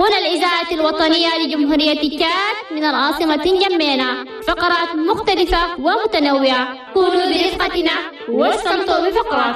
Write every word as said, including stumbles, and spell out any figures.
هنا الإذاعة الوطنية لجمهورية تشاد من العاصمة نجمينا، فقرات مختلفة ومتنوعة. كونوا برفقتنا واستمتعوا بفقراتنا.